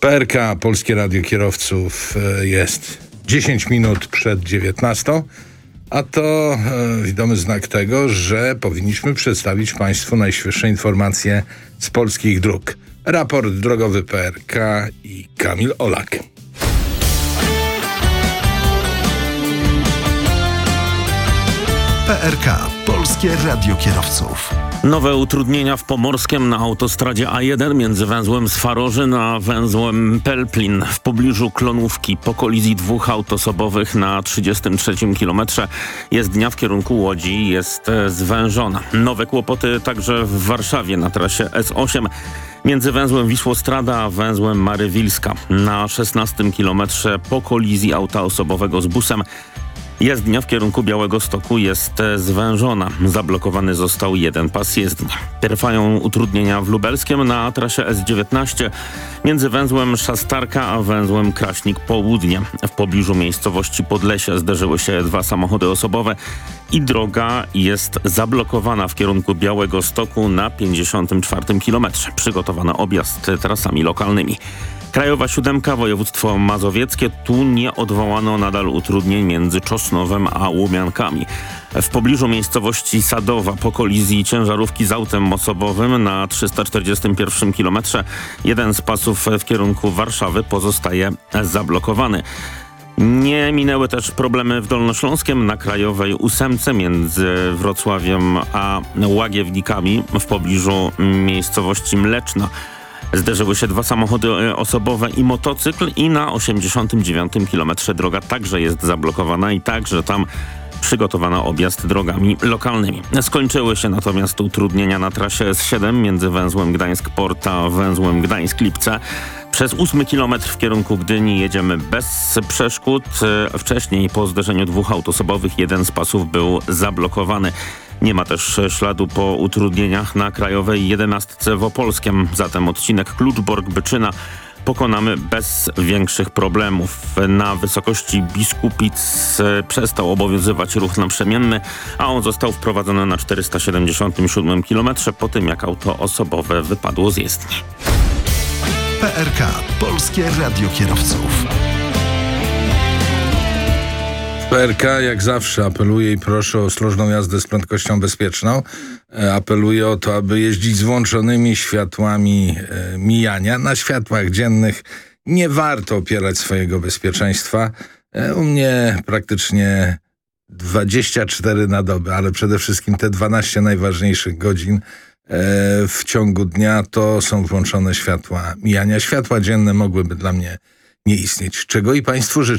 PRK, Polskie Radio Kierowców, jest 10 minut przed 19, a to widomy znak tego, że powinniśmy przedstawić Państwu najświeższe informacje z polskich dróg. Raport drogowy PRK i Kamil Olak. PRK, Polskie Radio Kierowców. Nowe utrudnienia w Pomorskiem na autostradzie A1 między węzłem Swarożyn a węzłem Pelplin w pobliżu Klonówki po kolizji dwóch aut osobowych na 33 kilometrze. Jezdnia w kierunku Łodzi jest zwężona. Nowe kłopoty także w Warszawie na trasie S8 między węzłem Wisłostrada a węzłem Marywilska na 16 kilometrze po kolizji auta osobowego z busem. Jezdnia w kierunku Białegostoku jest zwężona. Zablokowany został jeden pas jezdni. Trwają utrudnienia w Lubelskiem na trasie S19 między węzłem Szastarka a węzłem Kraśnik Południe. W pobliżu miejscowości Podlesie zderzyły się dwa samochody osobowe i droga jest zablokowana w kierunku Białegostoku na 54 kilometrze. Przygotowano objazd trasami lokalnymi. Krajowa 7, województwo mazowieckie. Tu nie odwołano nadal utrudnień między Czosnowem a Łubiankami. W pobliżu miejscowości Sadowa po kolizji ciężarówki z autem osobowym na 341 kilometrze jeden z pasów w kierunku Warszawy pozostaje zablokowany. Nie minęły też problemy w Dolnośląskiem na Krajowej 8 między Wrocławiem a Łagiewnikami w pobliżu miejscowości Mleczna. Zderzyły się dwa samochody osobowe i motocykl i na 89 kilometrze droga także jest zablokowana i także tam przygotowano objazd drogami lokalnymi. Skończyły się natomiast utrudnienia na trasie S7 między węzłem Gdańsk-Port a węzłem Gdańsk-Lipce. Przez 8 kilometr w kierunku Gdyni jedziemy bez przeszkód. Wcześniej po zderzeniu dwóch aut osobowych jeden z pasów był zablokowany. Nie ma też śladu po utrudnieniach na Krajowej 11 w Opolskiem. Zatem odcinek Kluczbork-Byczyna pokonamy bez większych problemów. Na wysokości Biskupic przestał obowiązywać ruch naprzemienny, a on został wprowadzony na 477 km po tym, jak auto osobowe wypadło z jezdni. PRK, Polskie Radio Kierowców. PRK jak zawsze apeluje i proszę o ostrożną jazdę z prędkością bezpieczną. Apeluje o to, aby jeździć z włączonymi światłami mijania. Na światłach dziennych nie warto opierać swojego bezpieczeństwa. U mnie praktycznie 24 na dobę, ale przede wszystkim te 12 najważniejszych godzin w ciągu dnia to są włączone światła mijania. Światła dzienne mogłyby dla mnie nie istnieć, czego i Państwu życzę.